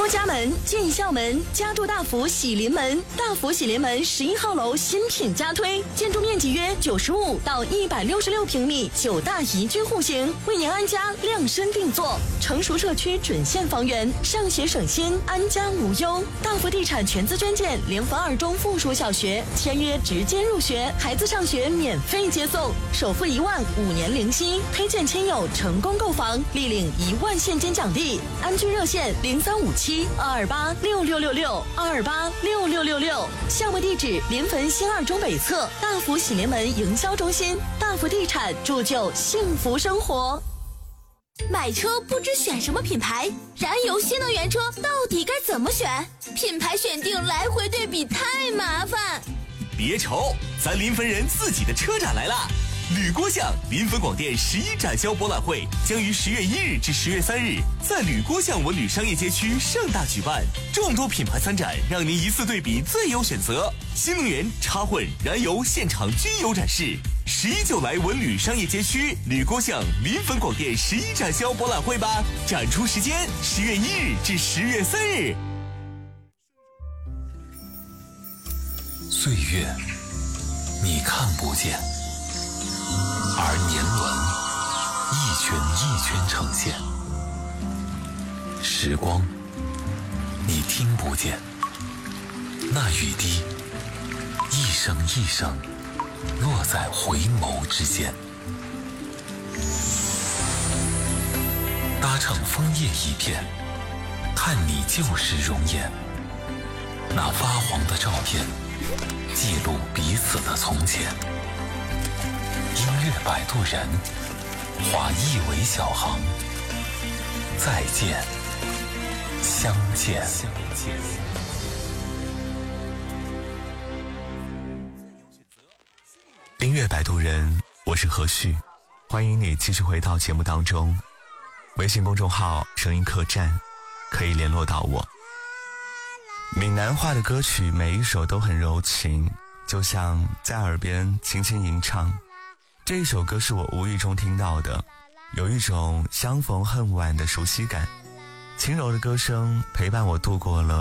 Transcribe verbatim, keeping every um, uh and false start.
多家门，建校门，嘉住大福喜临门。大福喜临门十一号楼新品加推，建筑面积约九十五到一百六十六平米，九大宜居户型，为您安家量身定做。成熟社区准现房源，上学省心，安家无忧。大福地产全资捐建联合二中附属小学，签约直接入学，孩子上学免费接送，首付一万，五年零息，推荐亲友成功购房，立领一万现金奖励。安居热线零三五七二二八六六六六二二八六六六六，项目地址临汾新二中北侧大福喜临门营销中心。大福地产铸就幸福生活。 买车不知选什么品牌，燃油新能源车到底该怎么选？品牌选定来回对比太麻烦。 别愁，咱临汾人自己的车展来啦！吕郭巷临汾广电十一展销博览会将于十月一日至十月三日在吕郭巷文旅商业街区盛大举办，众多品牌参展，让您一次对比最优选择。新能源、插混、燃油现场均有展示。十一就来文旅商业街区吕郭巷临汾广电十一展销博览会吧！展出时间十月一日至十月三日。 岁月，你看不见。而年轮一圈一圈呈现，时光你听不见，那雨滴一声一声落在回眸之间，搭乘枫叶一片，看你旧时容颜，那发黄的照片记录彼此的从前。音乐摆渡人，化一为小行，再见，相见。 音乐摆渡人，我是何旭，欢迎你继续回到节目当中。微信公众号声音客栈可以联络到我。闽南话的歌曲每一首都很柔情，就像在耳边轻轻吟唱。这一首歌是我无意中听到的，有一种相逢恨晚的熟悉感。轻柔的歌声陪伴我度过了